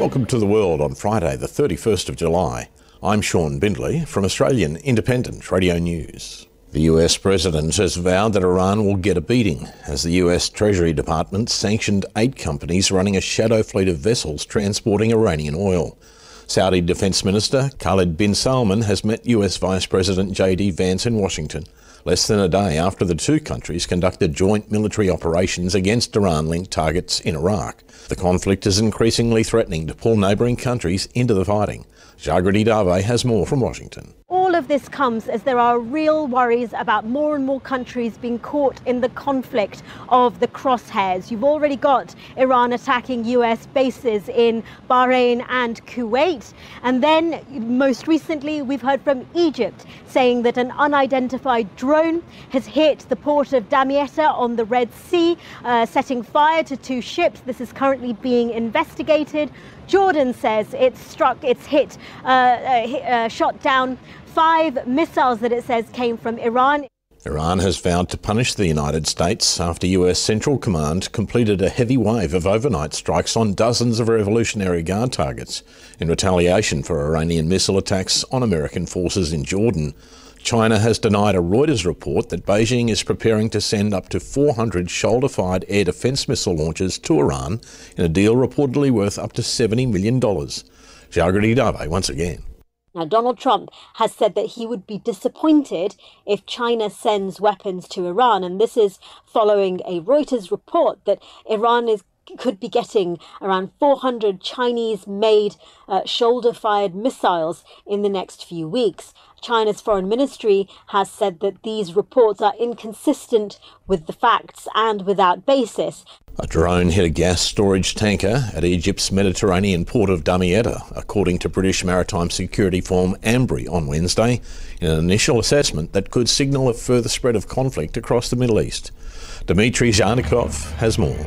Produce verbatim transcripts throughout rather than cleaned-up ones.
Welcome to The World on Friday, the thirty-first of July. I'm Sean Bindley from Australian Independent Radio News. The U S President has vowed that Iran will get a beating as the U S Treasury Department sanctioned eight companies running a shadow fleet of vessels transporting Iranian oil. Saudi Defence Minister Khalid bin Salman has met U S Vice President J D Vance in Washington, less than a day after the two countries conducted joint military operations against Iran-linked targets in Iraq. The conflict is increasingly threatening to pull neighbouring countries into the fighting. Jagriti Dave has more from Washington. All of this comes as there are real worries about more and more countries being caught in the conflict of the crosshairs. You've already got Iran attacking U S bases in Bahrain and Kuwait. And then most recently, we've heard from Egypt saying that an unidentified drone has hit the port of Damietta on the Red Sea, uh, setting fire to two ships. This is currently being investigated. Jordan says it's struck, it's hit, uh, uh, uh, shot down five missiles that it says came from Iran. Iran has vowed to punish the United States after U S Central Command completed a heavy wave of overnight strikes on dozens of Revolutionary Guard targets in retaliation for Iranian missile attacks on American forces in Jordan. China has denied a Reuters report that Beijing is preparing to send up to four hundred shoulder-fired air defence missile launches to Iran in a deal reportedly worth up to seventy million dollars. Jagriti Dave once again. Now, Donald Trump has said that he would be disappointed if China sends weapons to Iran. And this is following a Reuters report that Iran is could be getting around four hundred Chinese-made uh, shoulder-fired missiles in the next few weeks. China's foreign ministry has said that these reports are inconsistent with the facts and without basis. A drone hit a gas storage tanker at Egypt's Mediterranean port of Damietta, according to British maritime security firm Ambri on Wednesday, in an initial assessment that could signal a further spread of conflict across the Middle East. Dmitry Zharnikov has more.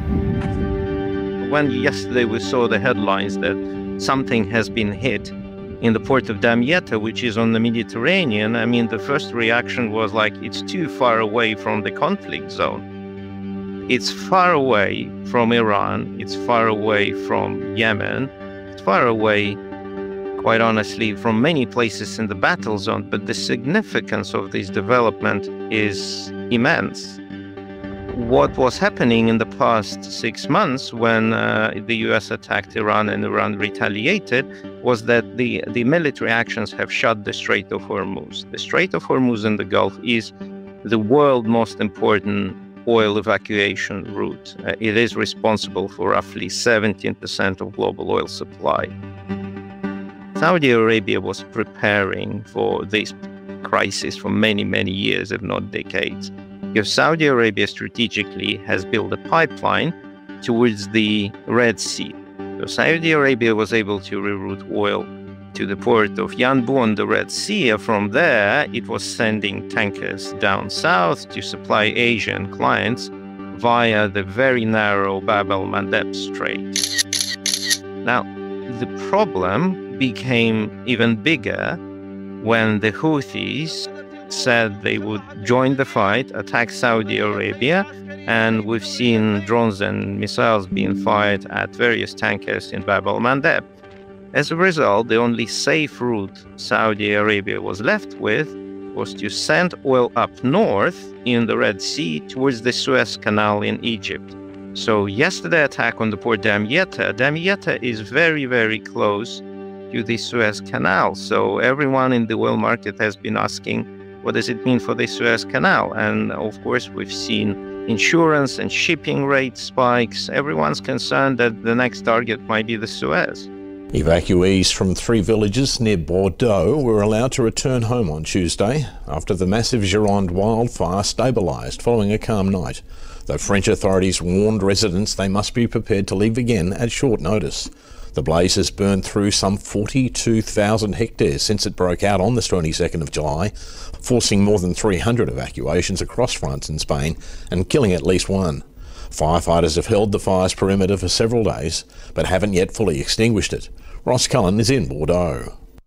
When yesterday we saw the headlines that something has been hit in the port of Damietta, which is on the Mediterranean, I mean, the first reaction was like, it's too far away from the conflict zone. It's far away from Iran, it's far away from Yemen, it's far away, quite honestly, from many places in the battle zone, but the significance of this development is immense. What was happening in the past six months when uh, the U S attacked Iran and Iran retaliated was that the, the military actions have shut the Strait of Hormuz. The Strait of Hormuz in the Gulf is the world's most important oil evacuation route. Uh, it is responsible for roughly seventeen percent of global oil supply. Saudi Arabia was preparing for this crisis for many, many years, if not decades. Because Saudi Arabia strategically has built a pipeline towards the Red Sea. So Saudi Arabia was able to reroute oil to the port of Yanbu on the Red Sea. From there, it was sending tankers down south to supply Asian clients via the very narrow Bab el-Mandeb Strait. Now, the problem became even bigger when the Houthis said they would join the fight, attack Saudi Arabia, and we've seen drones and missiles being fired at various tankers in Bab el-Mandeb. As a result, the only safe route Saudi Arabia was left with was to send oil up north in the Red Sea towards the Suez Canal in Egypt. So yesterday's attack on the port Damietta, Damietta is very, very close to the Suez Canal. So everyone in the oil market has been asking, what does it mean for the Suez Canal? And of course, we've seen insurance and shipping rate spikes. Everyone's concerned that the next target might be the Suez. Evacuees from three villages near Bordeaux were allowed to return home on Tuesday after the massive Gironde wildfire stabilised following a calm night, though French authorities warned residents they must be prepared to leave again at short notice. The blaze has burned through some forty-two thousand hectares since it broke out on the twenty-second of July, forcing more than three hundred evacuations across France and Spain and killing at least one. Firefighters have held the fire's perimeter for several days, but haven't yet fully extinguished it. Ross Cullen is in Bordeaux.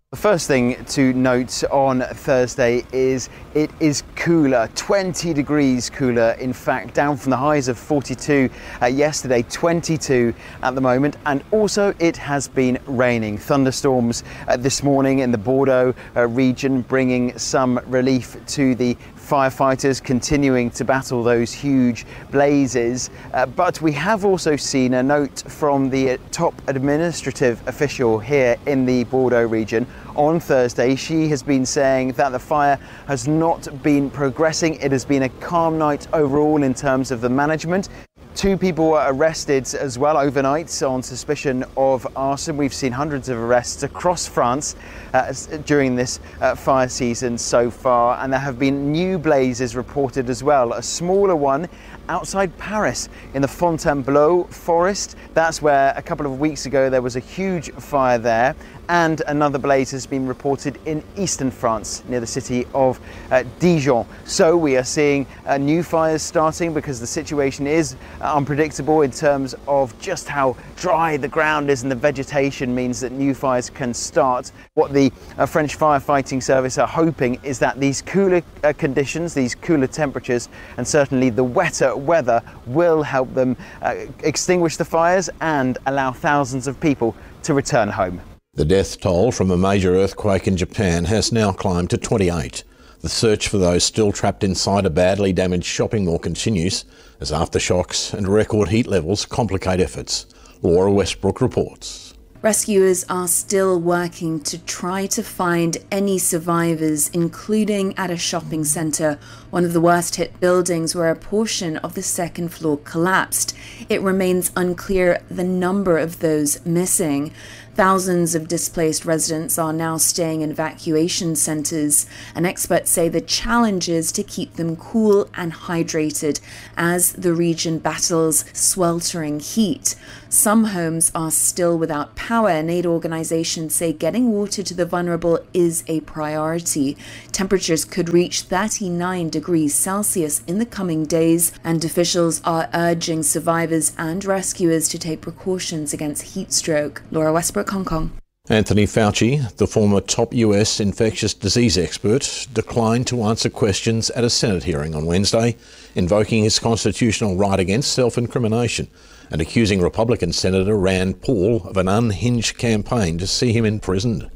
The first thing to note on Thursday is it is cooler, twenty degrees cooler, in fact, down from the highs of forty-two uh, yesterday, twenty-two at the moment. And also it has been raining. Thunderstorms uh, this morning in the Bordeaux uh, region, bringing some relief to the firefighters continuing to battle those huge blazes. Uh, but we have also seen a note from the top administrative official here in the Bordeaux region on Thursday. She has been saying that the fire has not been progressing. It has been a calm night overall in terms of the management. Two people were arrested as well overnight on suspicion of arson. We've seen hundreds of arrests across France uh, during this uh, fire season so far, and there have been new blazes reported as well. A smaller one outside Paris in the Fontainebleau forest. That's where a couple of weeks ago there was a huge fire there, and another blaze has been reported in eastern France near the city of uh, Dijon. So we are seeing uh, new fires starting because the situation is uh, unpredictable in terms of just how dry the ground is, and the vegetation means that new fires can start. What the uh, French firefighting service are hoping is that these cooler uh, conditions, these cooler temperatures, and certainly the wetter weather will help them uh, extinguish the fires and allow thousands of people to return home. The death toll from a major earthquake in Japan has now climbed to twenty-eight. The search for those still trapped inside a badly damaged shopping mall continues as aftershocks and record heat levels complicate efforts. Laura Westbrook reports. Rescuers are still working to try to find any survivors, including at a shopping centre, one of the worst hit buildings where a portion of the second floor collapsed. It remains unclear the number of those missing. Thousands of displaced residents are now staying in evacuation centres, and experts say the challenge is to keep them cool and hydrated as the region battles sweltering heat. Some homes are still without power, and aid organisations say getting water to the vulnerable is a priority. Temperatures could reach thirty-nine degrees Celsius in the coming days, and officials are urging survivors and rescuers to take precautions against heat stroke. Laura Westbrook, Hong Kong. Anthony Fauci, the former top U S infectious disease expert, declined to answer questions at a Senate hearing on Wednesday, invoking his constitutional right against self-incrimination and accusing Republican Senator Rand Paul of an unhinged campaign to see him imprisoned.